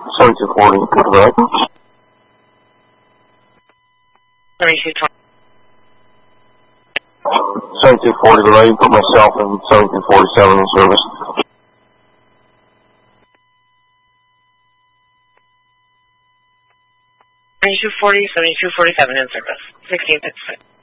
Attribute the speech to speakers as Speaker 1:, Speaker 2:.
Speaker 1: 7240, good luck.
Speaker 2: 7220.
Speaker 1: 7240, good luck. You put myself in 7247 in service.
Speaker 2: 7240, 7247 in service. 16th.